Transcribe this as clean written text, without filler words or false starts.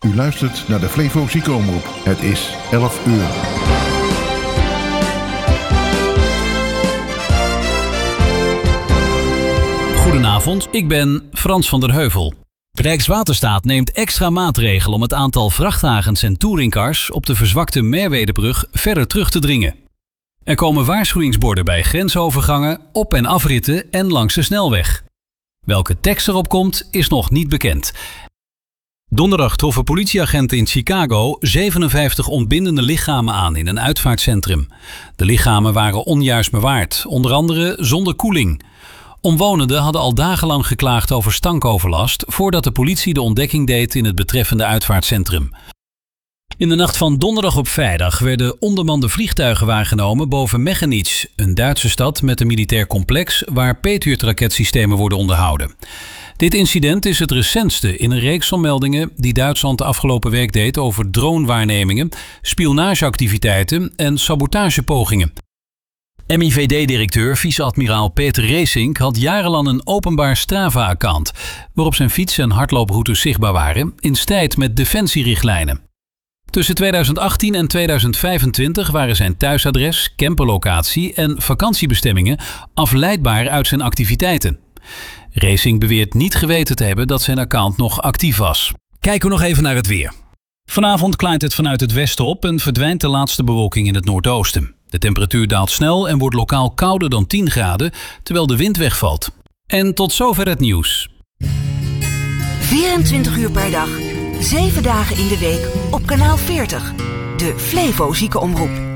U luistert naar de Flevo Ziekenomroep. Het is 11 uur. Goedenavond, ik ben Frans van der Heuvel. Rijkswaterstaat neemt extra maatregelen om het aantal vrachtwagens en touringcars op de verzwakte Merwedebrug verder terug te dringen. Er komen waarschuwingsborden bij grensovergangen, op- en afritten en langs de snelweg. Welke tekst erop komt, is nog niet bekend. Donderdag troffen politieagenten in Chicago 57 ontbindende lichamen aan in een uitvaartcentrum. De lichamen waren onjuist bewaard, onder andere zonder koeling. Omwonenden hadden al dagenlang geklaagd over stankoverlast voordat de politie de ontdekking deed in het betreffende uitvaartcentrum. In de nacht van donderdag op vrijdag werden onbemande vliegtuigen waargenomen boven Mechanic, een Duitse stad met een militair complex waar Patriot-raketsystemen worden onderhouden. Dit incident is het recentste in een reeks van meldingen die Duitsland de afgelopen week deed over dronewaarnemingen, spionageactiviteiten en sabotagepogingen. MIVD-directeur vice-admiraal Peter Reesink had jarenlang een openbaar Strava-account, waarop zijn fiets- en hardlooproutes zichtbaar waren, in strijd met defensierichtlijnen. Tussen 2018 en 2025 waren zijn thuisadres, camperlocatie en vakantiebestemmingen afleidbaar uit zijn activiteiten. Reesink beweert niet geweten te hebben dat zijn account nog actief was. Kijken we nog even naar het weer. Vanavond klaart het vanuit het westen op en verdwijnt de laatste bewolking in het noordoosten. De temperatuur daalt snel en wordt lokaal kouder dan 10 graden, terwijl de wind wegvalt. En tot zover het nieuws. 24 uur per dag, 7 dagen in de week op kanaal 40. De Flevo Ziekenomroep.